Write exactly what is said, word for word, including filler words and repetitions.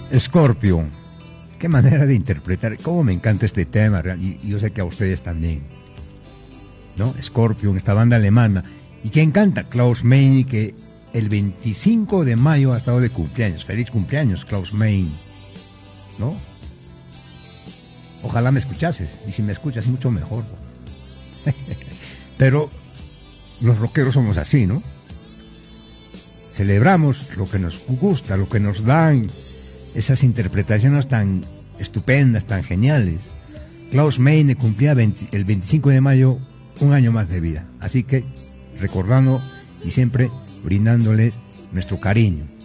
Scorpion. Qué manera de interpretar. Cómo me encanta este tema. Y, y yo sé que a ustedes también. ¿No? Scorpion, esta banda alemana. ¿Y quién canta? Klaus Meine, que el veinticinco de mayo ha estado de cumpleaños. Feliz cumpleaños, Klaus Meine. ¿No? Ojalá me escuchases. Y si me escuchas, mucho mejor. Pero los rockeros somos así, ¿no? Celebramos lo que nos gusta, lo que nos dan esas interpretaciones tan estupendas, tan geniales. Klaus Meine cumplía veinte, el veinticinco de mayo un año más de vida. Así que recordando y siempre brindándoles nuestro cariño.